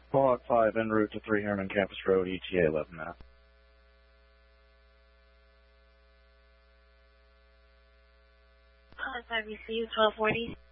Fallout 5 en route to 3 Herman Campus Road, ETA 11 minutes. Fallout 5 received 1240.